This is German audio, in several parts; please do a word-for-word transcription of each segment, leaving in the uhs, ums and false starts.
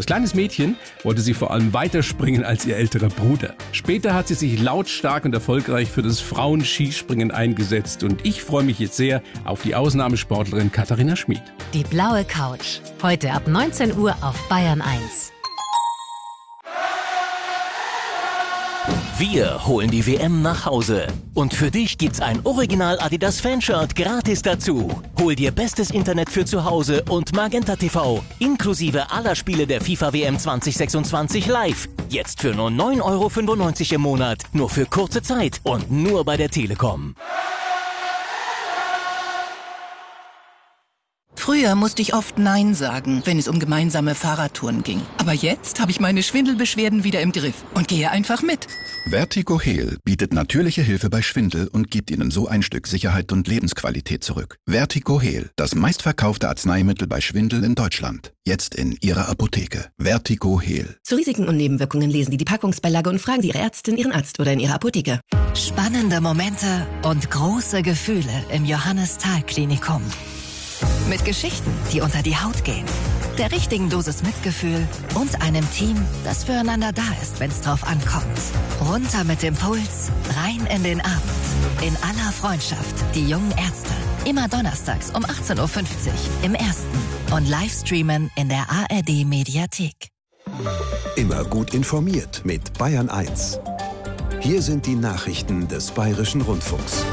Als kleines Mädchen wollte sie vor allem weiterspringen als ihr älterer Bruder. Später hat sie sich lautstark und erfolgreich für das Frauenskispringen eingesetzt und ich freue mich jetzt sehr auf die Ausnahmesportlerin Katharina Schmid. Die blaue Couch. Heute ab neunzehn Uhr auf Bayern eins. Wir holen die W M nach Hause. Und für dich gibt's ein Original Adidas Fanshirt gratis dazu. Hol dir bestes Internet für zu Hause und Magenta T V. Inklusive aller Spiele der FIFA W M zwanzig sechsundzwanzig live. Jetzt für nur neun Euro fünfundneunzig im Monat. Nur für kurze Zeit und nur bei der Telekom. Früher musste ich oft Nein sagen, wenn es um gemeinsame Fahrradtouren ging. Aber jetzt habe ich meine Schwindelbeschwerden wieder im Griff und gehe einfach mit. Vertigo Heal bietet natürliche Hilfe bei Schwindel und gibt Ihnen so ein Stück Sicherheit und Lebensqualität zurück. Vertigo Heal, das meistverkaufte Arzneimittel bei Schwindel in Deutschland. Jetzt in Ihrer Apotheke. Vertigo Heal. Zu Risiken und Nebenwirkungen lesen Sie die Packungsbeilage und fragen Sie Ihre Ärztin, Ihren Arzt oder in Ihrer Apotheke. Spannende Momente und große Gefühle im Johannes-Thal-Klinikum. Mit Geschichten, die unter die Haut gehen, der richtigen Dosis Mitgefühl und einem Team, das füreinander da ist, wenn es drauf ankommt. Runter mit dem Puls, rein in den Abend. In aller Freundschaft, die jungen Ärzte. Immer donnerstags um achtzehn Uhr fünfzig im Ersten und Livestreamen in der A R D-Mediathek. Immer gut informiert mit Bayern eins. Hier sind die Nachrichten des Bayerischen Rundfunks.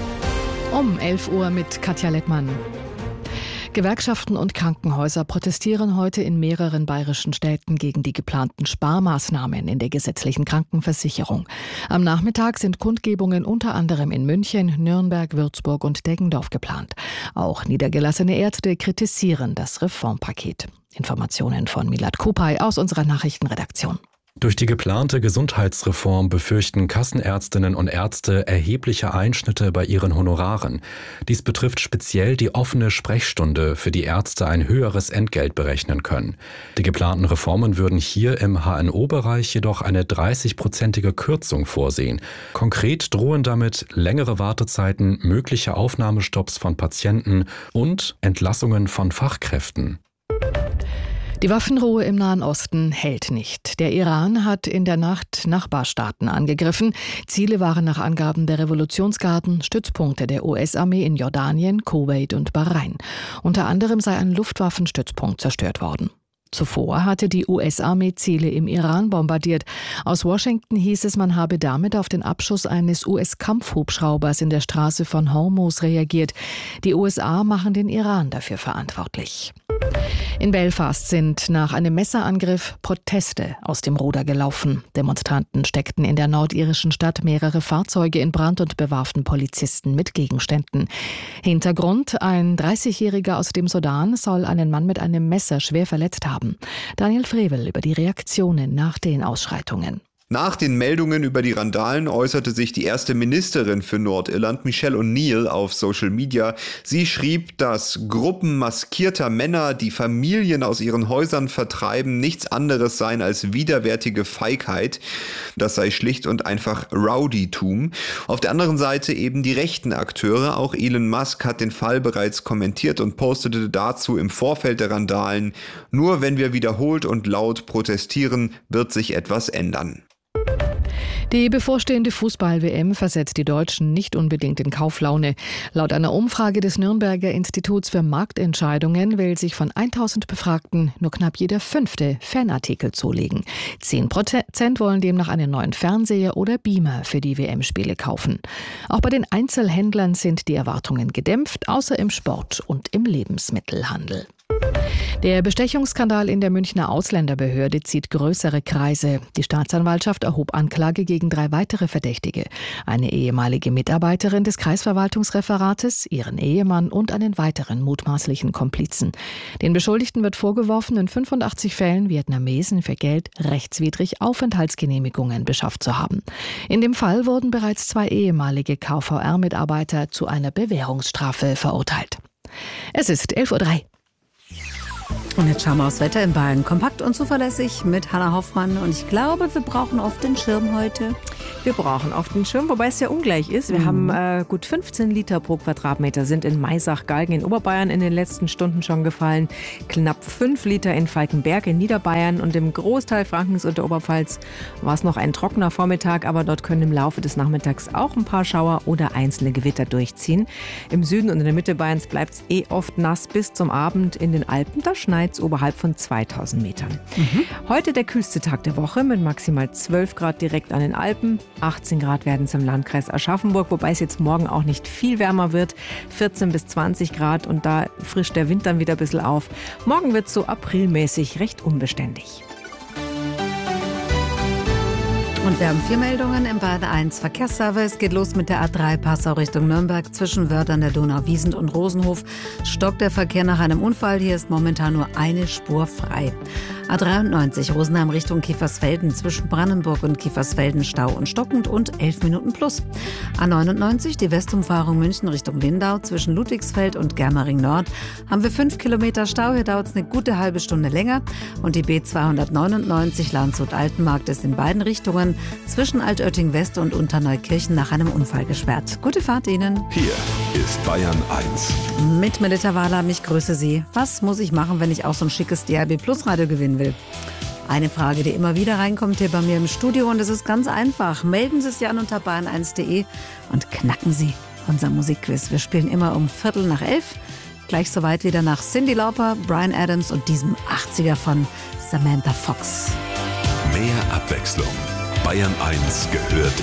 Um elf Uhr mit Katja Lettmann. Gewerkschaften und Krankenhäuser protestieren heute in mehreren bayerischen Städten gegen die geplanten Sparmaßnahmen in der gesetzlichen Krankenversicherung. Am Nachmittag sind Kundgebungen unter anderem in München, Nürnberg, Würzburg und Deggendorf geplant. Auch niedergelassene Ärzte kritisieren das Reformpaket. Informationen von Milad Kupay aus unserer Nachrichtenredaktion. Durch die geplante Gesundheitsreform befürchten Kassenärztinnen und Ärzte erhebliche Einschnitte bei ihren Honoraren. Dies betrifft speziell die offene Sprechstunde, für die Ärzte ein höheres Entgelt berechnen können. Die geplanten Reformen würden hier im H N O-Bereich jedoch eine dreißig-prozentige Kürzung vorsehen. Konkret drohen damit längere Wartezeiten, mögliche Aufnahmestopps von Patienten und Entlassungen von Fachkräften. Die Waffenruhe im Nahen Osten hält nicht. Der Iran hat in der Nacht Nachbarstaaten angegriffen. Ziele waren nach Angaben der Revolutionsgarden Stützpunkte der U S-Armee in Jordanien, Kuwait und Bahrain. Unter anderem sei ein Luftwaffenstützpunkt zerstört worden. Zuvor hatte die U S-Armee Ziele im Iran bombardiert. Aus Washington hieß es, man habe damit auf den Abschuss eines U S-Kampfhubschraubers in der Straße von Hormuz reagiert. Die U S A machen den Iran dafür verantwortlich. In Belfast sind nach einem Messerangriff Proteste aus dem Ruder gelaufen. Demonstranten steckten in der nordirischen Stadt mehrere Fahrzeuge in Brand und bewarfen Polizisten mit Gegenständen. Hintergrund: ein dreißigjähriger aus dem Sudan soll einen Mann mit einem Messer schwer verletzt haben. Daniel Frevel über die Reaktionen nach den Ausschreitungen. Nach den Meldungen über die Randalen äußerte sich die erste Ministerin für Nordirland, Michelle O'Neill, auf Social Media. Sie schrieb, dass Gruppen maskierter Männer, die Familien aus ihren Häusern vertreiben, nichts anderes seien als widerwärtige Feigheit. Das sei schlicht und einfach Rowdytum. Auf der anderen Seite eben die rechten Akteure. Auch Elon Musk hat den Fall bereits kommentiert und postete dazu im Vorfeld der Randalen: Nur wenn wir wiederholt und laut protestieren, wird sich etwas ändern. Die bevorstehende Fußball-W M versetzt die Deutschen nicht unbedingt in Kauflaune. Laut einer Umfrage des Nürnberger Instituts für Marktentscheidungen will sich von tausend Befragten nur knapp jeder fünfte Fanartikel zulegen. Zehn Prozent wollen demnach einen neuen Fernseher oder Beamer für die W M-Spiele kaufen. Auch bei den Einzelhändlern sind die Erwartungen gedämpft, außer im Sport und im Lebensmittelhandel. Der Bestechungsskandal in der Münchner Ausländerbehörde zieht größere Kreise. Die Staatsanwaltschaft erhob Anklage gegen drei weitere Verdächtige. Eine ehemalige Mitarbeiterin des Kreisverwaltungsreferates, ihren Ehemann und einen weiteren mutmaßlichen Komplizen. Den Beschuldigten wird vorgeworfen, in fünfundachtzig Fällen Vietnamesen für Geld rechtswidrig Aufenthaltsgenehmigungen beschafft zu haben. In dem Fall wurden bereits zwei ehemalige K V R-Mitarbeiter zu einer Bewährungsstrafe verurteilt. Es ist elf Uhr drei. Und jetzt schauen wir aufs Wetter in Bayern. Kompakt und zuverlässig mit Hanna Hoffmann. Und ich glaube, wir brauchen oft den Schirm heute. Wir brauchen oft den Schirm, wobei es ja ungleich ist. Wir mhm. haben äh, gut fünfzehn Liter pro Quadratmeter sind in Maisach-Galgen in Oberbayern in den letzten Stunden schon gefallen. Knapp fünf Liter in Falkenberg in Niederbayern. Und im Großteil Frankens und der Oberpfalz war es noch ein trockener Vormittag. Aber dort können im Laufe des Nachmittags auch ein paar Schauer oder einzelne Gewitter durchziehen. Im Süden und in der Mitte Bayerns bleibt es eh oft nass bis zum Abend. In den Alpen, da schneit es oberhalb von zweitausend Metern. Mhm. Heute der kühlste Tag der Woche mit maximal zwölf Grad direkt an den Alpen. achtzehn Grad werden es im Landkreis Aschaffenburg, wobei es jetzt morgen auch nicht viel wärmer wird. vierzehn bis zwanzig Grad und da frischt der Wind dann wieder ein bisschen auf. Morgen wird es so aprilmäßig recht unbeständig. Und wir haben vier Meldungen im Bayern eins Verkehrsservice. Geht los mit der A drei Passau Richtung Nürnberg. Zwischen Wörth an der Donau, Wiesent und Rosenhof stockt der Verkehr nach einem Unfall. Hier ist momentan nur eine Spur frei. A dreiundneunzig Rosenheim Richtung Kiefersfelden. Zwischen Brandenburg und Kiefersfelden Stau und stockend und elf Minuten plus. A neunundneunzig die Westumfahrung München Richtung Lindau. Zwischen Ludwigsfeld und Germering Nord haben wir fünf Kilometer Stau. Hier dauert es eine gute halbe Stunde länger. Und die B zweihundertneunundneunzig Landshut-Altenmarkt ist in beiden Richtungen zwischen Altötting West und Unterneukirchen nach einem Unfall gesperrt. Gute Fahrt Ihnen. Hier ist Bayern eins. Mit Melita Wahlam, ich grüße Sie. Was muss ich machen, wenn ich auch so ein schickes D A B Plus Radio gewinnen will? Eine Frage, die immer wieder reinkommt hier bei mir im Studio und es ist ganz einfach. Melden Sie sich an unter bayern eins punkt de und knacken Sie unser Musikquiz. Wir spielen immer um Viertel nach elf. Gleich soweit wieder nach Cyndi Lauper, Bryan Adams und diesem achtziger von Samantha Fox. Mehr Abwechslung. Bayern eins gehört